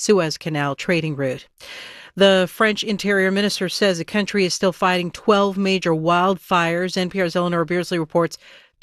Suez Canal trading route. The French Interior Minister says the country is still fighting 12 major wildfires. NPR's Eleanor Beardsley reports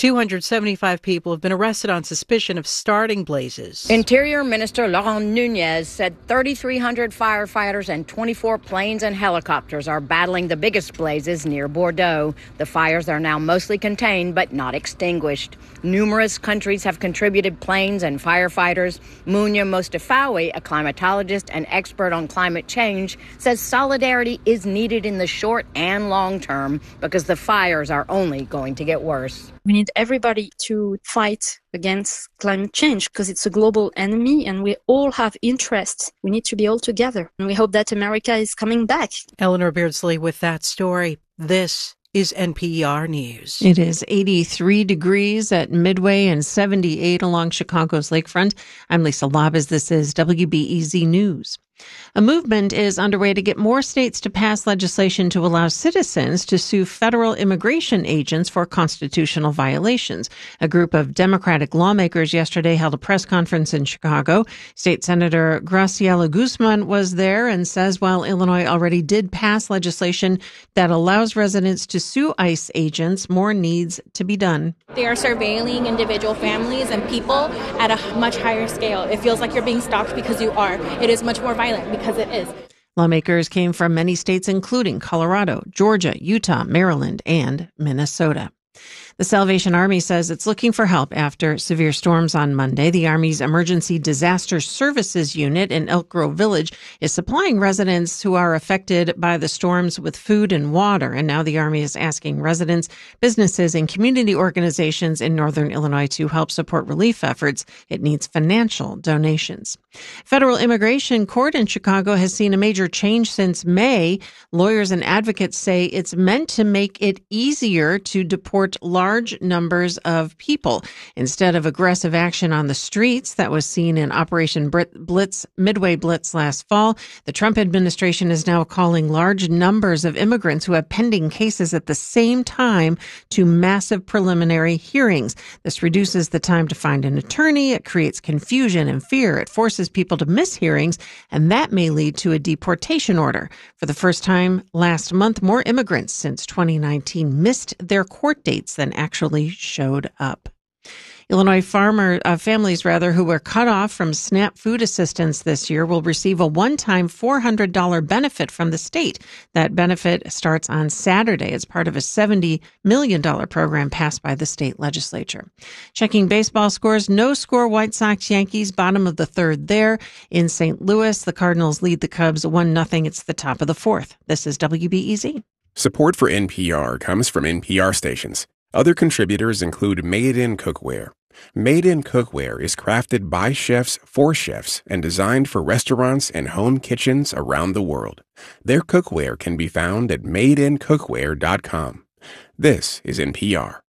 275 people have been arrested on suspicion of starting blazes. Interior Minister Laurent Nunez said 3,300 firefighters and 24 planes and helicopters are battling the biggest blazes near Bordeaux. The fires are now mostly contained but not extinguished. Numerous countries have contributed planes and firefighters. Munya Mostafawi, a climatologist and expert on climate change, says solidarity is needed in the short and long term because the fires are only going to get worse. We need everybody to fight against climate change because it's a global enemy and we all have interests. We need to be all together. And we hope that America is coming back. Eleanor Beardsley with that story. This is NPR News. It is 83 degrees at Midway and 78 along Chicago's lakefront. I'm Lisa Labas. This is WBEZ News. A movement is underway to get more states to pass legislation to allow citizens to sue federal immigration agents for constitutional violations. A group of Democratic lawmakers yesterday held a press conference in Chicago. State Senator Graciela Guzman was there and says while Illinois already did pass legislation that allows residents to sue ICE agents, more needs to be done. They are surveilling individual families and people at a much higher scale. It feels like you're being stalked because you are. It is much more violent because it is. Lawmakers came from many states, including Colorado, Georgia, Utah, Maryland, and Minnesota. The Salvation Army says it's looking for help after severe storms on Monday. The Army's Emergency Disaster Services Unit in Elk Grove Village is supplying residents who are affected by the storms with food and water. And now the Army is asking residents, businesses, and community organizations in northern Illinois to help support relief efforts. It needs financial donations. Federal Immigration Court in Chicago has seen a major change since May. Lawyers and advocates say it's meant to make it easier to deport large numbers of people. Instead of aggressive action on the streets that was seen in Operation Midway Blitz last fall, the Trump administration is now calling large numbers of immigrants who have pending cases at the same time to massive preliminary hearings. This reduces the time to find an attorney. It creates confusion and fear. It forces people to miss hearings, and that may lead to a deportation order. For the first time last month, more immigrants since 2019 missed their court dates than actually showed up. Illinois families who were cut off from SNAP food assistance this year will receive a one-time $400 benefit from the state. That benefit starts on Saturday. It's part of a $70 million program passed by the state legislature. Checking baseball scores, no score White Sox Yankees, bottom of the third there. In St. Louis, the Cardinals lead the Cubs 1-0. It's the top of the fourth. This is WBEZ. Support for NPR comes from NPR stations. Other contributors include Made in Cookware. Made in Cookware is crafted by chefs for chefs and designed for restaurants and home kitchens around the world. Their cookware can be found at madeincookware.com. This is NPR.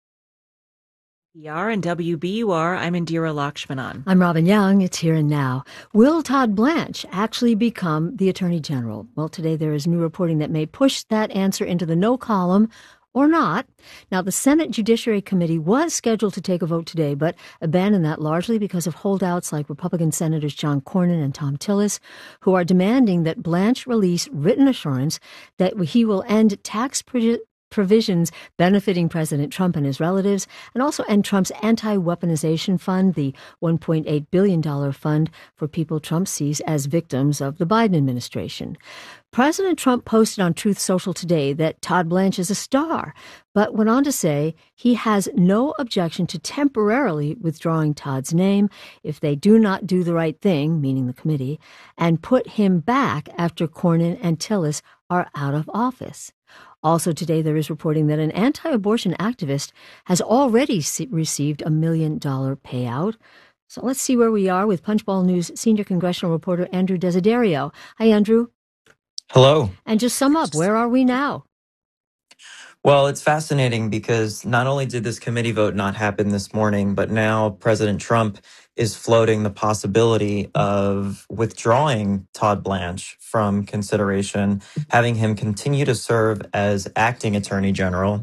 NPR and WBUR, I'm Indira Lakshmanan. I'm Robin Young. It's Here and Now. Will Todd Blanche actually become the Attorney General? Well, today there is new reporting that may push that answer into the no column or not. Now, the Senate Judiciary Committee was scheduled to take a vote today, but abandoned that largely because of holdouts like Republican Senators John Cornyn and Thom Tillis, who are demanding that Blanche release written assurance that he will end tax provisions benefiting President Trump and his relatives, and also end Trump's anti-weaponization fund, the $1.8 billion fund for people Trump sees as victims of the Biden administration. President Trump posted on Truth Social today that Todd Blanche is a star, but went on to say he has no objection to temporarily withdrawing Todd's name if they do not do the right thing, meaning the committee, and put him back after Cornyn and Tillis are out of office. Also today, there is reporting that an anti-abortion activist has already received $1 million payout. So let's see where we are with Punchbowl News senior congressional reporter Andrew Desiderio. Hi, Andrew. Hello. And just sum up, where are we now? Well, it's fascinating because not only did this committee vote not happen this morning, but now President Trump is floating the possibility of withdrawing Todd Blanche from consideration, having him continue to serve as acting attorney general.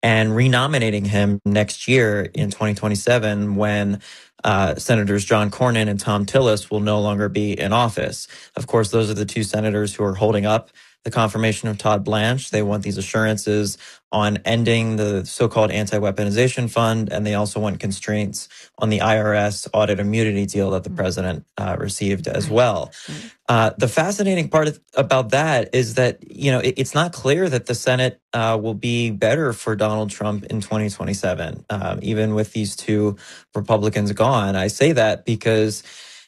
and renominating him next year in 2027 when Senators John Cornyn and Thom Tillis will no longer be in office. Of course, those are the two senators who are holding up the confirmation of Todd Blanche. They want these assurances on ending the so-called anti-weaponization fund, and they also want constraints on the IRS audit immunity deal that the president received as well. The fascinating part about that is that, it's not clear that the Senate will be better for Donald Trump in 2027, even with these two Republicans gone. I say that because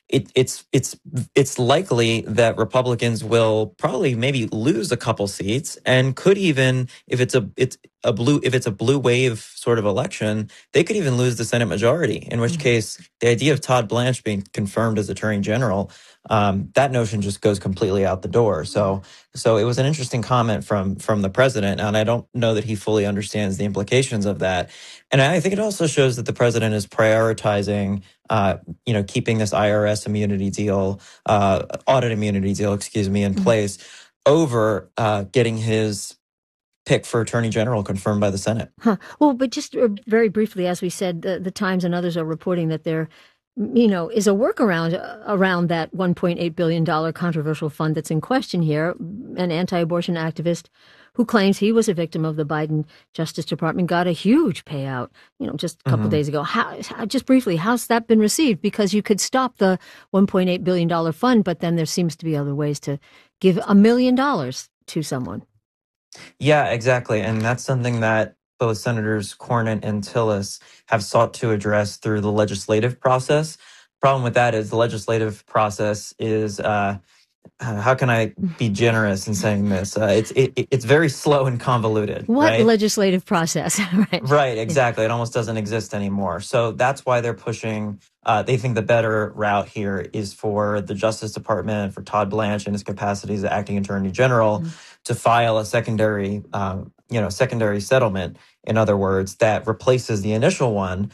it's likely that Republicans will probably maybe lose a couple seats, and could even, if it's a blue wave sort of election, they could even lose the Senate majority, in which case the idea of Todd Blanche being confirmed as Attorney General, that notion just goes completely out the door. So it was an interesting comment from the president, and I don't know that he fully understands the implications of that. And I think it also shows that the president is prioritizing, keeping this IRS immunity deal, audit immunity deal, in place over getting his pick for Attorney General confirmed by the Senate. Well, but just very briefly, as we said, the Times and others are reporting that there, is a workaround around that $1.8 billion controversial fund that's in question here. An anti-abortion activist who claims he was a victim of the Biden Justice Department got a huge payout, just a couple days ago. How, just briefly, how's that been received? Because you could stop the $1.8 billion fund, but then there seems to be other ways to give $1 million to someone. Yeah, exactly. And that's something that both Senators Cornyn and Tillis have sought to address through the legislative process. Problem with that is the legislative process is, how can I be generous in saying this? It's very slow and convoluted. What right? legislative process? Right, exactly. It almost doesn't exist anymore. So that's why they're pushing. They think the better route here is for the Justice Department, for Todd Blanche in his capacity as acting Attorney General, to file a secondary settlement. In other words, that replaces the initial one,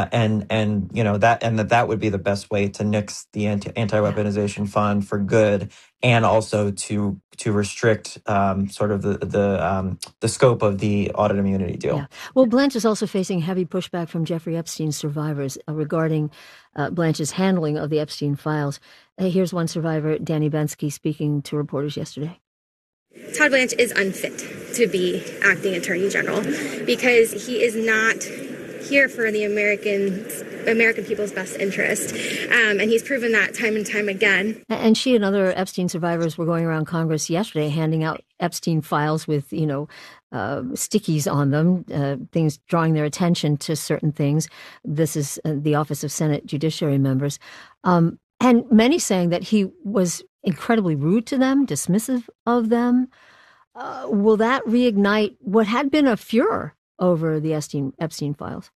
that would be the best way to nix the anti-weaponization fund for good, and also to restrict sort of the scope of the audit immunity deal. Yeah. Well, Blanche is also facing heavy pushback from Jeffrey Epstein's survivors regarding Blanche's handling of the Epstein files. Here's one survivor, Danny Bensky, speaking to reporters yesterday. Todd Blanche is unfit to be acting Attorney General because he is not here for the American people's best interest. And he's proven that time and time again. And she and other Epstein survivors were going around Congress yesterday handing out Epstein files with, stickies on them, things drawing their attention to certain things. This is the Office of Senate Judiciary Members. And many saying that he was incredibly rude to them, dismissive of them. Will that reignite what had been a furor over the Epstein files?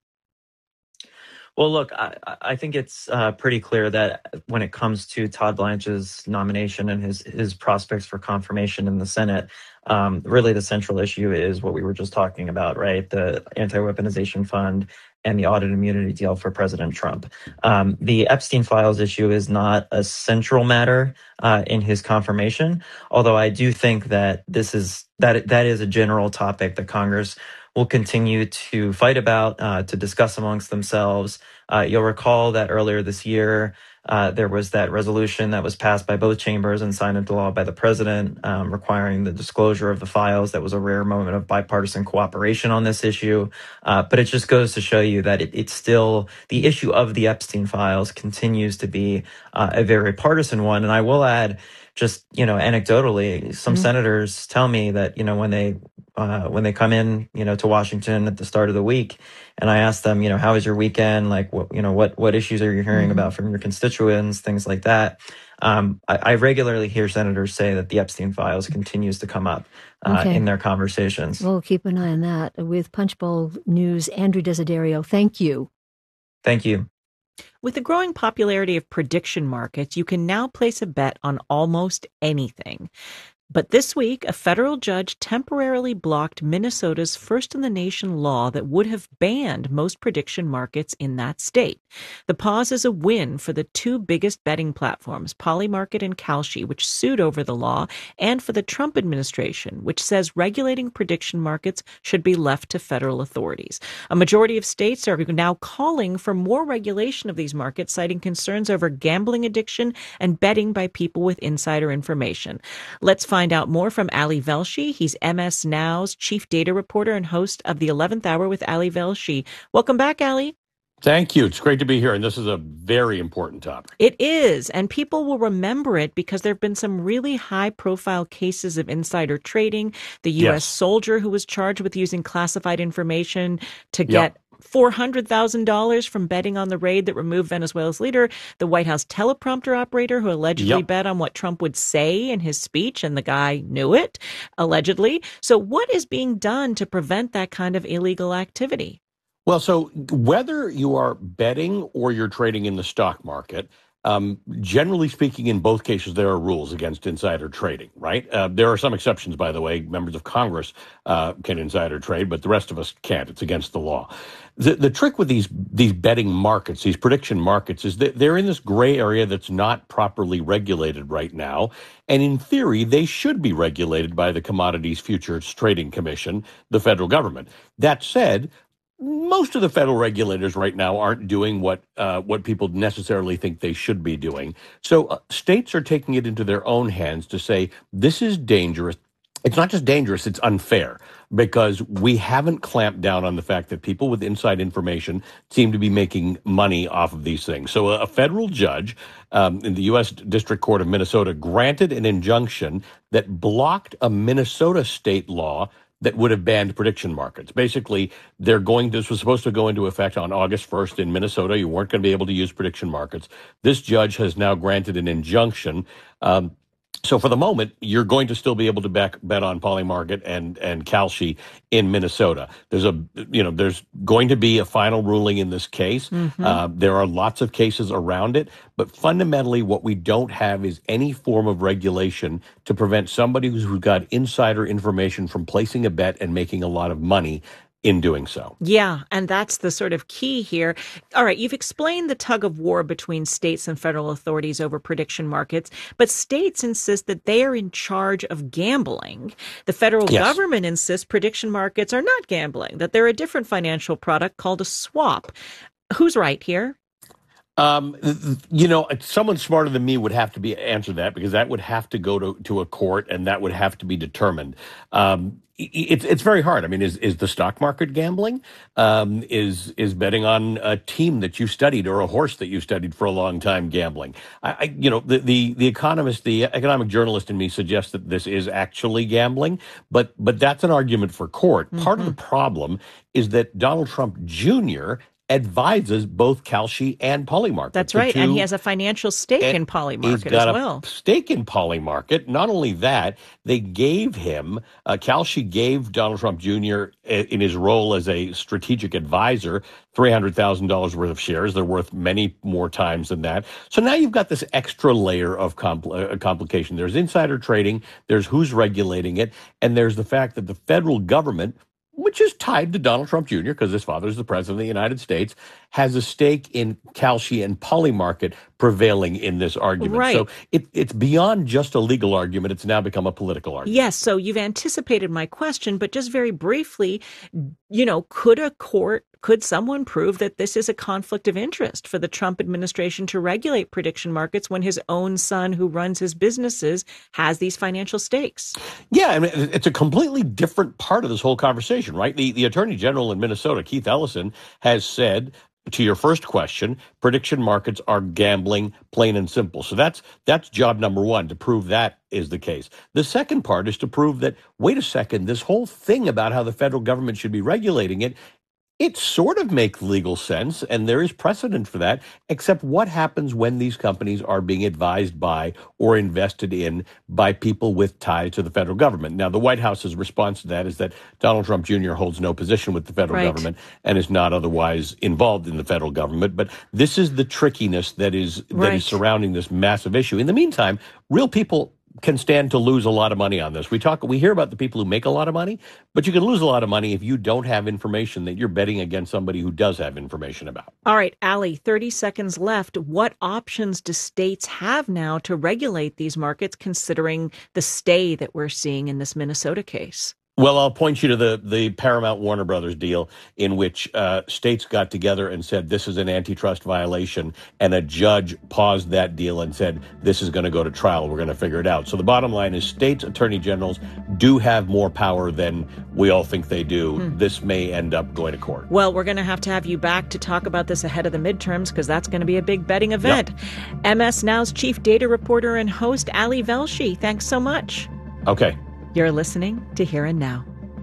Well, look, I think it's pretty clear that when it comes to Todd Blanche's nomination and his prospects for confirmation in the Senate, really the central issue is what we were just talking about, right? The anti-weaponization fund and the audit immunity deal for President Trump. The Epstein files issue is not a central matter in his confirmation, although I do think that that is a general topic that Congress will continue to fight about, to discuss amongst themselves. You'll recall that earlier this year, there was that resolution that was passed by both chambers and signed into law by the president, requiring the disclosure of the files. That was a rare moment of bipartisan cooperation on this issue. But it just goes to show you that it's still, the issue of the Epstein files continues to be a very partisan one. And I will add, just, anecdotally, some senators tell me that, when they come in, to Washington at the start of the week, and I ask them, how was your weekend? Like, what issues are you hearing about from your constituents? Things like that. I regularly hear senators say that the Epstein files continues to come up in their conversations. We'll keep an eye on that. With Punchbowl News, Andrew Desiderio, thank you. Thank you. With the growing popularity of prediction markets, you can now place a bet on almost anything. But this week, a federal judge temporarily blocked Minnesota's first-in-the-nation law that would have banned most prediction markets in that state. The pause is a win for the two biggest betting platforms, Polymarket and Kalshi, which sued over the law, and for the Trump administration, which says regulating prediction markets should be left to federal authorities. A majority of states are now calling for more regulation of these markets, citing concerns over gambling addiction and betting by people with insider information. Let's find out more from Ali Velshi. He's MS Now's chief data reporter and host of the 11th Hour with Ali Velshi. Welcome back, Ali. Thank you. It's great to be here, and this is a very important topic. It is, and people will remember it because there have been some really high-profile cases of insider trading. The U.S. soldier who was charged with using classified information to get $400,000 from betting on the raid that removed Venezuela's leader, the White House teleprompter operator who allegedly bet on what Trump would say in his speech, and the guy knew it, allegedly. So what is being done to prevent that kind of illegal activity? Well, so whether you are betting or you're trading in the stock market, generally speaking, in both cases, there are rules against insider trading, right? There are some exceptions, by the way. Members of Congress can insider trade, but the rest of us can't. It's against the law. The trick with these betting markets, these prediction markets, is that they're in this gray area that's not properly regulated right now. And in theory, they should be regulated by the Commodities Futures Trading Commission, the federal government. That said, most of the federal regulators right now aren't doing what people necessarily think they should be doing. So states are taking it into their own hands to say, this is dangerous. It's not just dangerous, it's unfair, because we haven't clamped down on the fact that people with inside information seem to be making money off of these things. So a federal judge in the U.S. District Court of Minnesota granted an injunction that blocked a Minnesota state law that would have banned prediction markets. Basically, this was supposed to go into effect on August 1st in Minnesota. You weren't going to be able to use prediction markets. This judge has now granted an injunction. So for the moment, you're going to still be able to bet on Polymarket and Kalshi in Minnesota. There's going to be a final ruling in this case. Mm-hmm. There are lots of cases around it, but fundamentally what we don't have is any form of regulation to prevent somebody who's got insider information from placing a bet and making a lot of money in doing so. Yeah, and that's the sort of key here. All right, you've explained the tug of war between states and federal authorities over prediction markets, but states insist that they are in charge of gambling. The federal government insists prediction markets are not gambling, that they're a different financial product called a swap. Who's right here? Someone smarter than me would have to answer that, because that would have to go to a court and that would have to be determined. It's very hard. I mean, is the stock market gambling? Is betting on a team that you studied or a horse that you studied for a long time gambling? The economist, the economic journalist in me suggests that this is actually gambling, but that's an argument for court. Mm-hmm. Part of the problem is that Donald Trump Jr. advises both Kalshi and Polymarket. That's right, and he has a financial stake in Polymarket as well. A stake in Polymarket. Not only that, they gave him, Kalshi gave Donald Trump Jr. in his role as a strategic advisor, $300,000 worth of shares. They're worth many more times than that. So now you've got this extra layer of complication. There's insider trading, there's who's regulating it, and there's the fact that the federal government, which is tied to Donald Trump Jr., because his father is the president of the United States, has a stake in Kalshi and Polymarket prevailing in this argument. Right. So it's beyond just a legal argument. It's now become a political argument. Yes, so you've anticipated my question, but just very briefly, could someone prove that this is a conflict of interest for the Trump administration to regulate prediction markets when his own son, who runs his businesses, has these financial stakes? Yeah, I mean, it's a completely different part of this whole conversation, right? The Attorney General in Minnesota, Keith Ellison, has said, to your first question, prediction markets are gambling, plain and simple. So that's job number one, to prove that is the case. The second part is to prove that, wait a second, this whole thing about how the federal government should be regulating it sort of makes legal sense, and there is precedent for that, except what happens when these companies are being advised by or invested in by people with ties to the federal government? Now, the White House's response to that is that Donald Trump Jr. holds no position with the federal government and is not otherwise involved in the federal government. But this is the trickiness that is surrounding this massive issue. In the meantime, real people can stand to lose a lot of money on this. We hear about the people who make a lot of money, but you can lose a lot of money if you don't have information that you're betting against somebody who does have information about. All right, Allie, 30 seconds left. What options do states have now to regulate these markets, considering the stay that we're seeing in this Minnesota case? Well, I'll point you to the Paramount Warner Brothers deal in which states got together and said this is an antitrust violation, and a judge paused that deal and said this is going to go to trial. We're going to figure it out. So the bottom line is states' attorney generals do have more power than we all think they do. This may end up going to court. Well, we're going to have you back to talk about this ahead of the midterms, because that's going to be a big betting event. Yep. MS Now's chief data reporter and host, Ali Velshi, thanks so much. Okay. You're listening to Here and Now.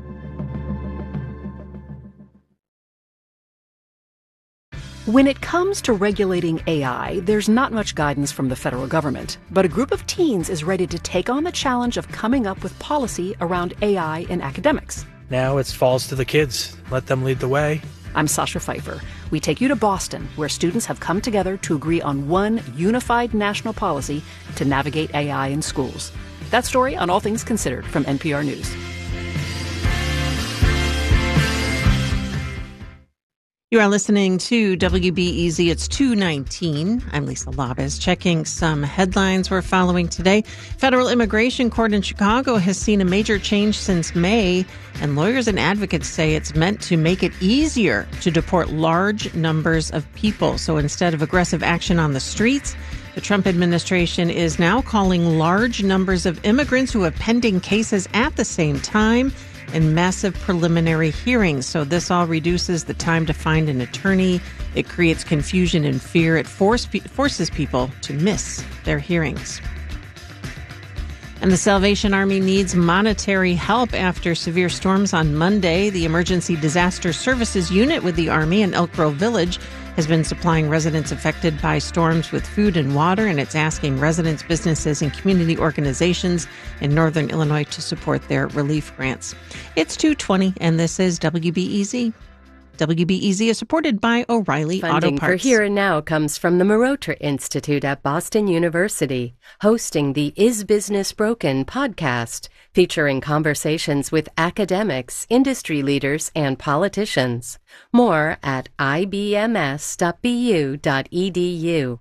When it comes to regulating AI, there's not much guidance from the federal government. But a group of teens is ready to take on the challenge of coming up with policy around AI in academics. Now it falls to the kids. Let them lead the way. I'm Sasha Pfeiffer. We take you to Boston, where students have come together to agree on one unified national policy to navigate AI in schools. That story on All Things Considered from NPR News. You are listening to WBEZ. It's 2:19. I'm Lisa Labez. Checking some headlines we're following today. Federal Immigration Court in Chicago has seen a major change since May, and lawyers and advocates say it's meant to make it easier to deport large numbers of people. So instead of aggressive action on the streets, the Trump administration is now calling large numbers of immigrants who have pending cases at the same time and massive preliminary hearings. So this all reduces the time to find an attorney. It creates confusion and fear. It forces people to miss their hearings. And the Salvation Army needs monetary help after severe storms on Monday. The Emergency Disaster Services Unit with the Army in Elk Grove Village has been supplying residents affected by storms with food and water, and it's asking residents, businesses, and community organizations in northern Illinois to support their relief grants. It's 2:20, and this is WBEZ. WBEZ is supported by O'Reilly Auto Funding Parts. for Here and Now comes from the Marotra Institute at Boston University, hosting the Is Business Broken podcast, featuring conversations with academics, industry leaders, and politicians. More at ibms.bu.edu.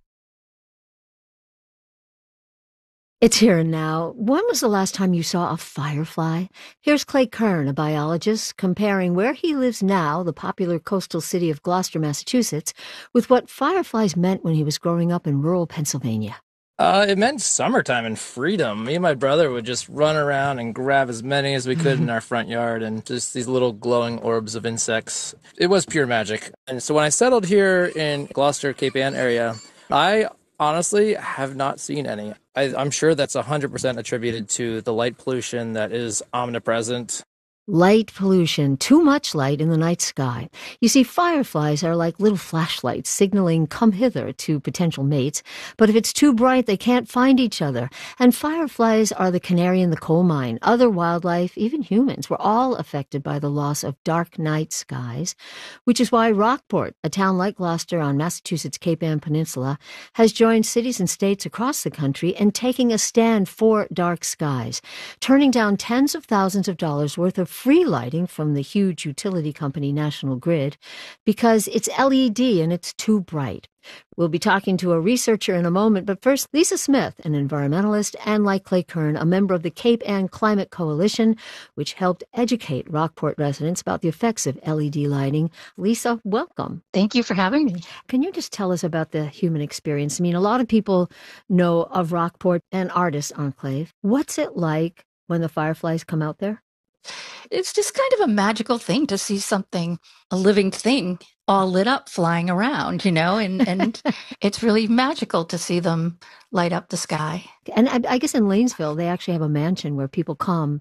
It's Here and Now. When was the last time you saw a firefly? Here's Clay Kern, a biologist, comparing where he lives now, the popular coastal city of Gloucester, Massachusetts, with what fireflies meant when he was growing up in rural Pennsylvania. It meant summertime and freedom. Me and my brother would just run around and grab as many as we could in our front yard, and just these little glowing orbs of insects. It was pure magic. And so when I settled here in Gloucester, Cape Ann area, I honestly have not seen any. I'm sure that's 100% attributed to the light pollution that is omnipresent. Light pollution, too much light in the night sky. You see, fireflies are like little flashlights signaling come hither to potential mates, but if it's too bright, they can't find each other. And fireflies are the canary in the coal mine. Other wildlife, even humans, were all affected by the loss of dark night skies, which is why Rockport, a town like Gloucester on Massachusetts' Cape Ann Peninsula, has joined cities and states across the country in taking a stand for dark skies, turning down tens of thousands of dollars worth of free lighting from the huge utility company National Grid because it's LED and it's too bright. We'll be talking to a researcher in a moment, but first, Lisa Smith, an environmentalist, and like Clay Kern, a member of the Cape Ann Climate Coalition, which helped educate Rockport residents about the effects of LED lighting. Lisa, welcome. Thank you for having me. Can you just tell us about the human experience? I mean, a lot of people know of Rockport and Artists Enclave. What's it like when the fireflies come out there? It's just kind of a magical thing to see something, a living thing, all lit up flying around, and it's really magical to see them light up the sky. And I guess in Lanesville, they actually have a mansion where people come,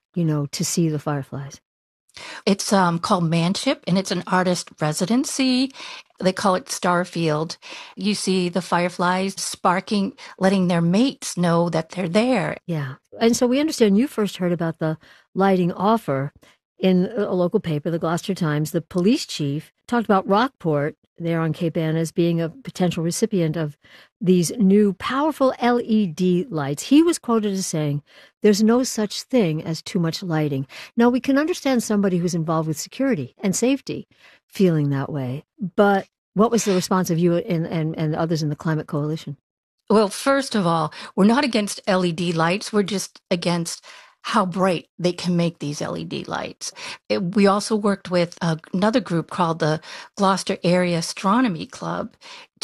to see the fireflies. It's called Manship, and it's an artist residency. They call it Starfield. You see the fireflies sparking, letting their mates know that they're there. Yeah. And so we understand you first heard about the lighting offer in a local paper, the Gloucester Times, the police chief talked about Rockport there on Cape Ann as being a potential recipient of these new powerful LED lights. He was quoted as saying, "There's no such thing as too much lighting." Now, we can understand somebody who's involved with security and safety feeling that way, but what was the response of you and others in the Climate Coalition? Well, first of all, we're not against LED lights. We're just against how bright they can make these LED lights. We also worked with another group called the Gloucester Area Astronomy Club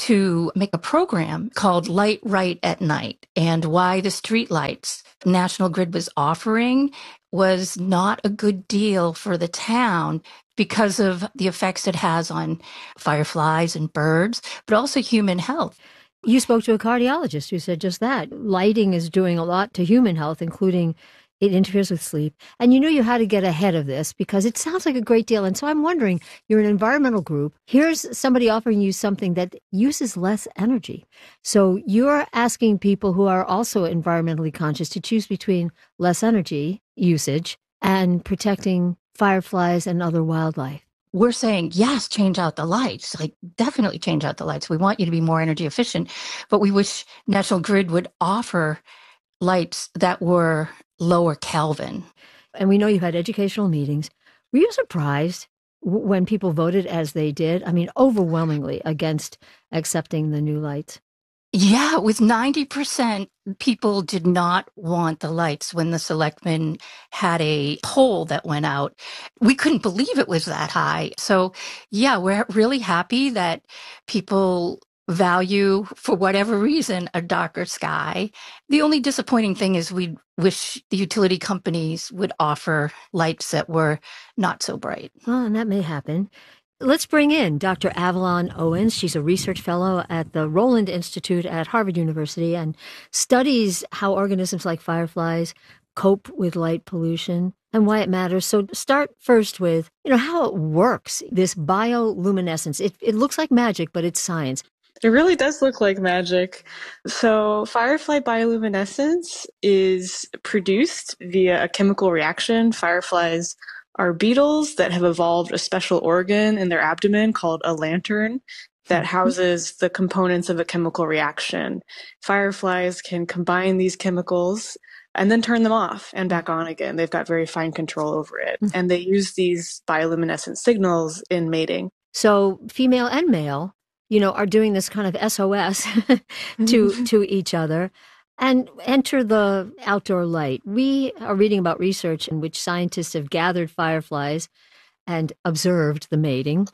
to make a program called Light Right at Night, and why the street lights National Grid was offering was not a good deal for the town because of the effects it has on fireflies and birds, but also human health. You spoke to a cardiologist who said just that. Lighting is doing a lot to human health, including it interferes with sleep. And you knew you had to get ahead of this because it sounds like a great deal. And so I'm wondering, you're an environmental group. Here's somebody offering you something that uses less energy. So you're asking people who are also environmentally conscious to choose between less energy usage and protecting fireflies and other wildlife. We're saying, yes, change out the lights, like definitely change out the lights. We want you to be more energy efficient, but we wish National Grid would offer lights that were lower Kelvin. And we know you had educational meetings. Were you surprised when people voted as they did? I mean, overwhelmingly against accepting the new lights. Yeah, with 90%, people did not want the lights when the selectmen had a poll that went out. We couldn't believe it was that high. So, yeah, we're really happy that people value, for whatever reason, a darker sky. The only disappointing thing is we wish the utility companies would offer lights that were not so bright. Well, and that may happen. Let's bring in Dr. Avalon Owens. She's a research fellow at the Roland Institute at Harvard University and studies how organisms like fireflies cope with light pollution and why it matters. So start first with, how it works, this bioluminescence. It looks like magic, but it's science. It really does look like magic. So firefly bioluminescence is produced via a chemical reaction. Fireflies are beetles that have evolved a special organ in their abdomen called a lantern that houses the components of a chemical reaction. Fireflies can combine these chemicals and then turn them off and back on again. They've got very fine control over it. And they use these bioluminescent signals in mating. So female and male, are doing this kind of SOS to each other and enter the outdoor light. We are reading about research in which scientists have gathered fireflies and observed the mating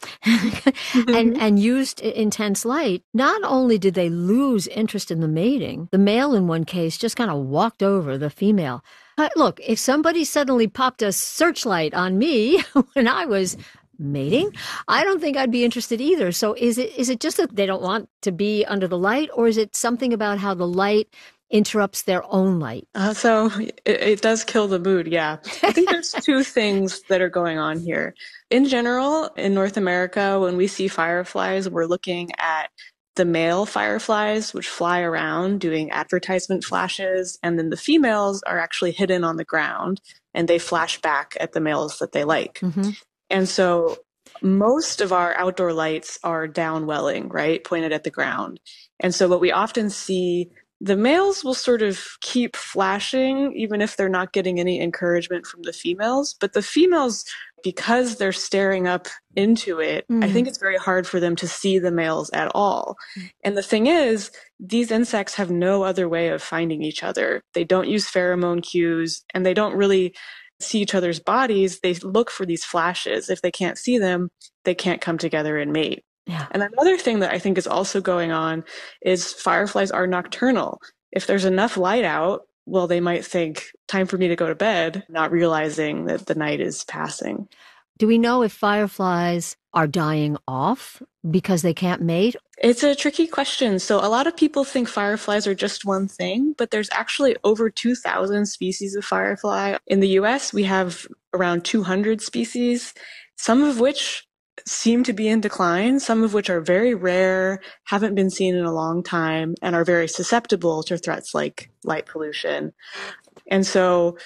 and used intense light. Not only did they lose interest in the mating, the male in one case just kind of walked over the female. Look, if somebody suddenly popped a searchlight on me when I was mating, I don't think I'd be interested either. So is it just that they don't want to be under the light, or is it something about how the light interrupts their own light? So it does kill the mood, yeah. I think there's two things that are going on here. In general, in North America, when we see fireflies, we're looking at the male fireflies, which fly around doing advertisement flashes, and then the females are actually hidden on the ground, and they flash back at the males that they like. Mm-hmm. And so most of our outdoor lights are downwelling, right, pointed at the ground. And so what we often see, the males will sort of keep flashing, even if they're not getting any encouragement from the females. But the females, because they're staring up into it, I think it's very hard for them to see the males at all. And the thing is, these insects have no other way of finding each other. They don't use pheromone cues, and they don't really see each other's bodies. They look for these flashes. If they can't see them, they can't come together and mate. Yeah. And another thing that I think is also going on is fireflies are nocturnal. If there's enough light out, well, they might think, time for me to go to bed, not realizing that the night is passing. Do we know if fireflies are dying off because they can't mate? It's a tricky question. So a lot of people think fireflies are just one thing, but there's actually over 2,000 species of firefly. In the US, we have around 200 species, some of which seem to be in decline, some of which are very rare, haven't been seen in a long time, and are very susceptible to threats like light pollution. And so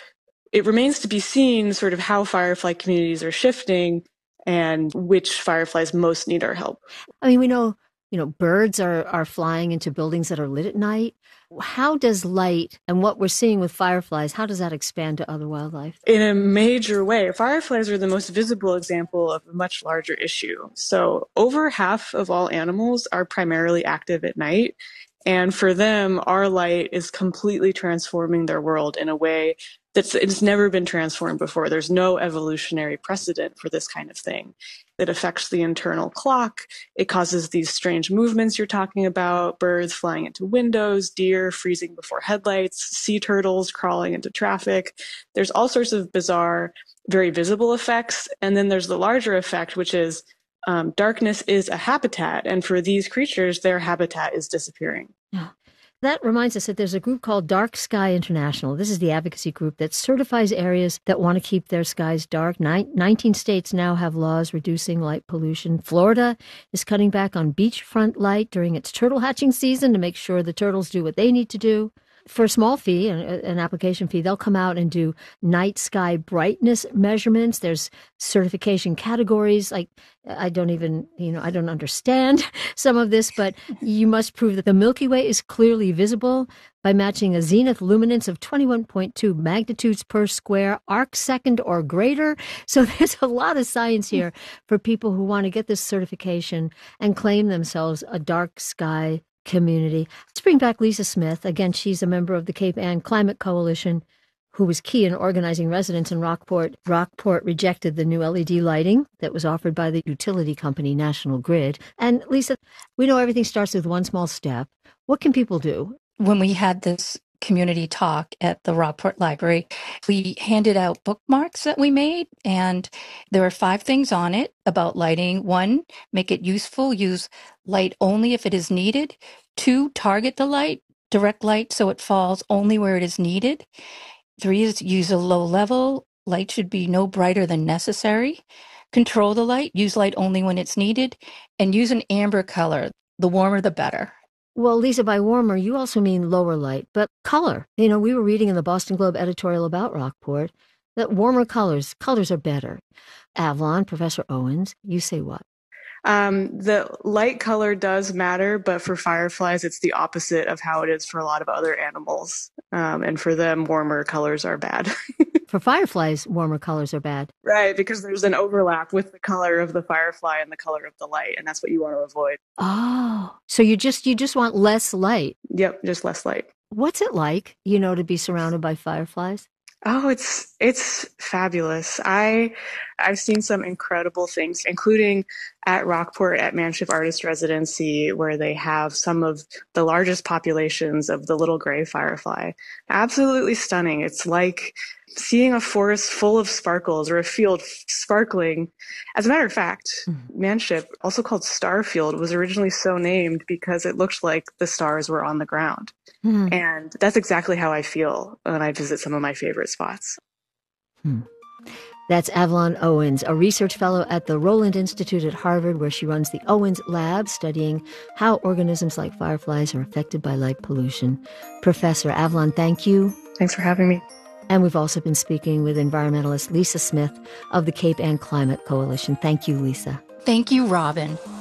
it remains to be seen sort of how firefly communities are shifting and which fireflies most need our help. I mean, we know, birds are flying into buildings that are lit at night. How does light and what we're seeing with fireflies, how does that expand to other wildlife? In a major way. Fireflies are the most visible example of a much larger issue. So over half of all animals are primarily active at night. And for them, our light is completely transforming their world in a way it's never been transformed before. There's no evolutionary precedent for this kind of thing. It affects the internal clock. It causes these strange movements you're talking about, birds flying into windows, deer freezing before headlights, sea turtles crawling into traffic. There's all sorts of bizarre, very visible effects. And then there's the larger effect, which is darkness is a habitat. And for these creatures, their habitat is disappearing. Yeah. That reminds us that there's a group called Dark Sky International. This is the advocacy group that certifies areas that want to keep their skies dark. 19 states now have laws reducing light pollution. Florida is cutting back on beachfront light during its turtle hatching season to make sure the turtles do what they need to do. For a small fee, an application fee, they'll come out and do night sky brightness measurements. There's certification categories. Like, I don't understand some of this, but you must prove that the Milky Way is clearly visible by matching a zenith luminance of 21.2 magnitudes per square arc second or greater. So there's a lot of science here for people who want to get this certification and claim themselves a dark sky community. Let's bring back Lisa Smith. Again, she's a member of the Cape Ann Climate Coalition, who was key in organizing residents in Rockport. Rockport rejected the new LED lighting that was offered by the utility company National Grid. And Lisa, we know everything starts with one small step. What can people do? When we had this community talk at the Rockport Library, we handed out bookmarks that we made, and there were 5 things on it about lighting. 1, make it useful. Use light only if it is needed. 2, target the light, direct light so it falls only where it is needed. 3 is use a low level. Light should be no brighter than necessary. Control the light. Use light only when it's needed. And use an amber color. The warmer, the better. Well, Lisa, by warmer, you also mean lower light, but color. We were reading in the Boston Globe editorial about Rockport that warmer colors are better. Avalon, Professor Owens, you say what? The light color does matter, but for fireflies, it's the opposite of how it is for a lot of other animals. And for them, warmer colors are bad. For fireflies, warmer colors are bad. Right, because there's an overlap with the color of the firefly and the color of the light, and that's what you want to avoid. Oh, so you just want less light. Yep, just less light. What's it like, to be surrounded by fireflies? Oh, it's fabulous. I've seen some incredible things, including at Rockport at Manship Artist Residency, where they have some of the largest populations of the little gray firefly. Absolutely stunning. It's like seeing a forest full of sparkles or a field sparkling. As a matter of fact, Manship, also called Starfield, was originally so named because it looked like the stars were on the ground. And that's exactly how I feel when I visit some of my favorite spots. That's Avalon Owens, a research fellow at the Roland Institute at Harvard, where she runs the Owens Lab, studying how organisms like fireflies are affected by light pollution. Professor Avalon, thank you. Thanks for having me. And we've also been speaking with environmentalist Lisa Smith of the Cape Ann Climate Coalition. Thank you, Lisa. Thank you, Robin.